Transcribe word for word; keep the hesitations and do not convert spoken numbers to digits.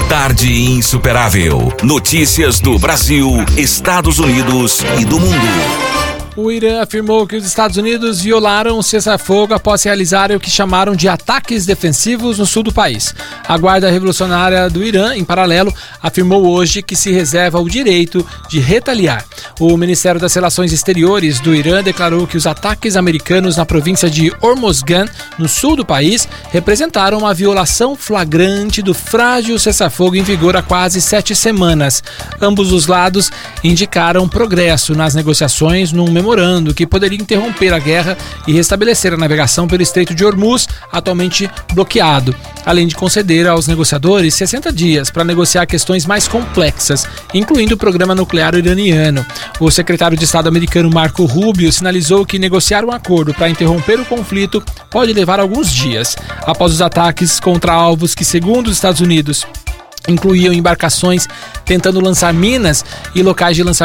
Tarde Insuperável. Notícias do Brasil, Estados Unidos e do mundo. O Irã afirmou que os Estados Unidos violaram o cessar-fogo após realizarem o que chamaram de ataques defensivos no sul do país. A Guarda Revolucionária do Irã, em paralelo, afirmou hoje que se reserva o direito de retaliar. O Ministério das Relações Exteriores do Irã declarou que os ataques americanos na província de Hormozgan, no sul do país, representaram uma violação flagrante do frágil cessar-fogo em vigor há quase sete semanas. Ambos os lados indicaram progresso nas negociações num memorando que poderia interromper a guerra e restabelecer a navegação pelo Estreito de Hormuz, atualmente bloqueado, além de conceder aos negociadores sessenta dias para negociar questões mais complexas, incluindo o programa nuclear iraniano. O secretário de Estado americano Marco Rubio sinalizou que negociar um acordo para interromper o conflito pode levar alguns dias. Após os ataques contra alvos que, segundo os Estados Unidos, incluíam embarcações tentando lançar minas e locais de lançamento